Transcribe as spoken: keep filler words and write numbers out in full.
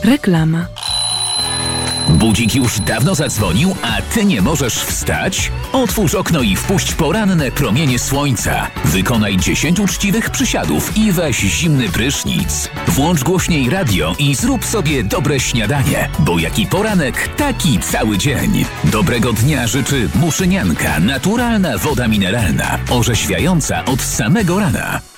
Reklama. Budzik już dawno zadzwonił, a ty nie możesz wstać? Otwórz okno i wpuść poranne promienie słońca. Wykonaj dziesięć uczciwych przysiadów i weź zimny prysznic. Włącz głośniej radio i zrób sobie dobre śniadanie, bo jaki poranek, taki cały dzień. Dobrego dnia życzy Muszynianka, naturalna woda mineralna, orzeźwiająca od samego rana.